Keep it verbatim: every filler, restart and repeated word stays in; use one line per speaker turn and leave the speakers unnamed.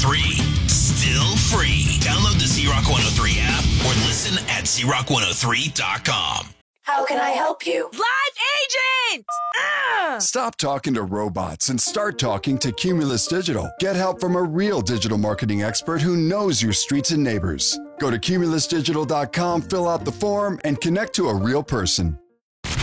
three, still free. Download the Z-Rock one oh three app or listen at Z Rock one oh three dot com.
How can I help you?
Live agent! Uh!
Stop talking to robots and start talking to Cumulus Digital. Get help from a real digital marketing expert who knows your streets and neighbors. Go to cumulus digital dot com, fill out the form, and connect to a real person.